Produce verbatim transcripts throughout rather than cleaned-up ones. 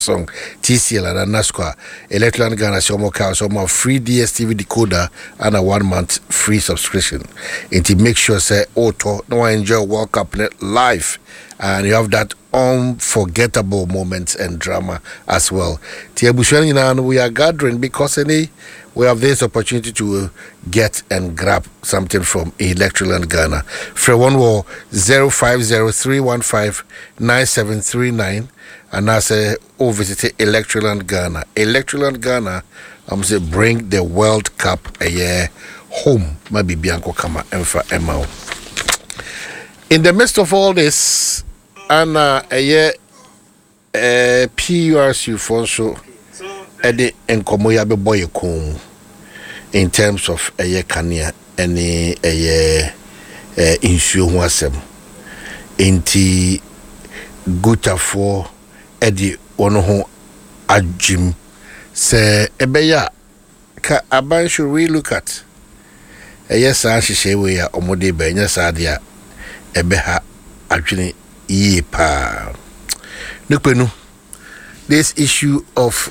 Samsung, T C L, and Nasqua. Electroland Ghana Somo Car, Somo free D S T V decoder and a one month free subscription. And to make sure, say, auto, no one enjoy World Cup live. And you have that unforgettable moments and drama as well. We are gathering because any we have this opportunity to get and grab something from Electroland Ghana. For one war zero five zero three one five nine seven three nine, and I say, oh, visit Electroland Ghana. Electroland Ghana, I'm say bring the World Cup a year home. Maybe Bianco Kama Emfa Emao. In the midst of all this, and uh, a year uh, P U R C Fonso Eddie and Komoya boy in terms of a year Kania any a year issue wasem inti guta for Eddie one ho ajim say ebeya ka aban should we look at a yes she we are omode benya sadia ebeha actually ye pa nukpenu this issue of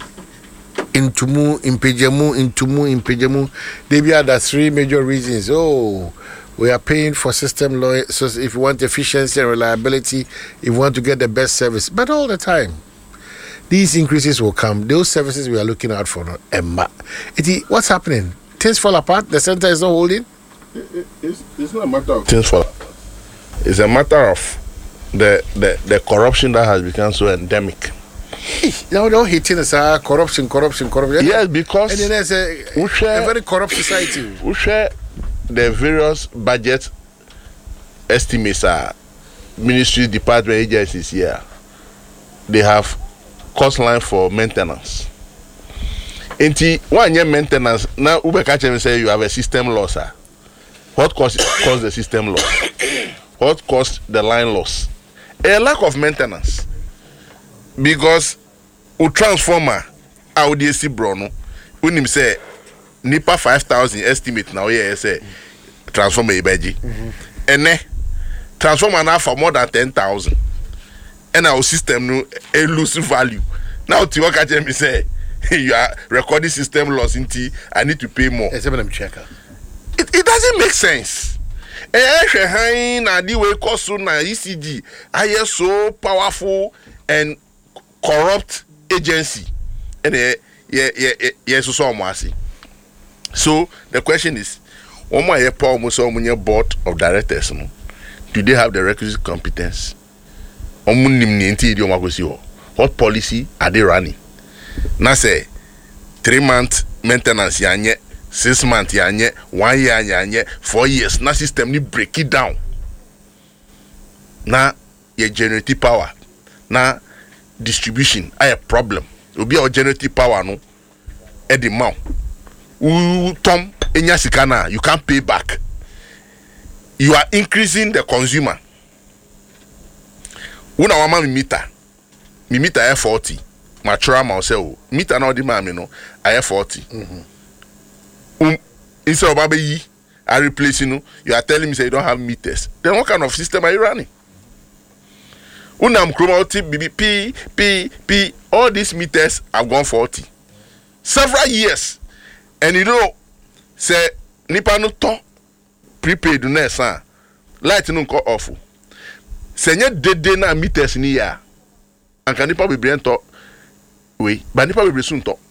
intumu impejamu intumu impejamu they be other three major reasons. Oh, we are paying for system law, so if you want efficiency and reliability, if you want to get the best service, but all the time these increases will come. Those services we are looking out for, no, Emma. What's happening? Things fall apart. The center is not holding. It, it's, it's not a matter of things fall apart. It's a matter of the, the, the corruption that has become so endemic. Now they're hitting us, uh, corruption, corruption, corruption. Yes, because and then there's a, we share, a very corrupt society. We share the various budget estimates, uh, ministry, department, agencies here. They have cost line for maintenance. And one year maintenance, now Uber catch and say you have a system loss. Uh. What cost cause the system loss? What caused the line loss? A lack of maintenance. Because a transformer out the C Brono, when him say Nipa five thousand estimate now, yeah, say transformer ebeji, and ne transformer now for more than ten thousand, and our system no a lose value. Now to work at me say you are recording system loss in T, I need to pay more. It, it doesn't make sense. Eh, na the way cost na E C G, I am so powerful and corrupt agency, and yeah, yeah, yeah, yeah, so so much. So the question is, one more year, Paul Musa board of directors, no, do they have the requisite competence? What policy are they running? Now say three month maintenance yanye, six months yanye, one year yanye, four years. Now system ni break it down. Now ye generative power. Now distribution are a problem. Will be our generative power no at the mount. Ooh, Tom enya sikana, you can't pay back. You are increasing the consumer. Una wama mi meter. Mi meter I forty. Mature myself. Meter na di mami no I forty. Mhm. Um instead of baby yi I replace you know, you are telling me say you don't have meters. Then what kind of system are you running? Unam chromatic B B P P P all these meters have gone forty. Several years. And you know say nipa no to prepaid na san light no ko off. Senye dede na meters ni ya. Anka nipa be brand to we, but nipa be soon to.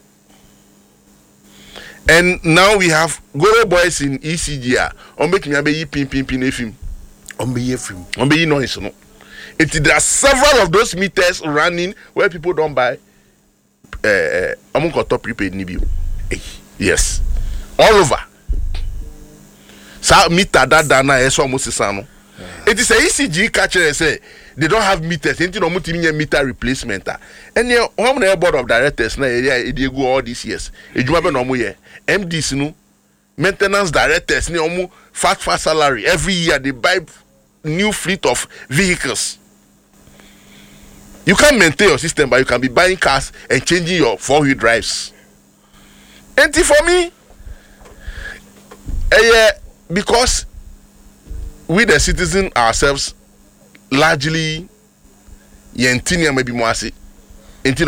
And now we have Goro boys in E C G A. On make me abe pin pin pin efim. On be efim. On be noise no. It there are several of those meters running where people don't buy uh among top prepaid ni bio. Yes. All over. Sa meter that dana is almost sano. It is a E C G catcher say they don't have meters. Ain't no multi meter replacement. And yeah, how many board of directors na area they go all these years. E juma be no mo ye. M Ds no maintenance directors ni omo fat fat salary every year they buy new fleet of vehicles. You can't maintain your system, but you can be buying cars and changing your four-wheel drives. And for me, uh, yeah, because we the citizens ourselves largely yentinia maybe more say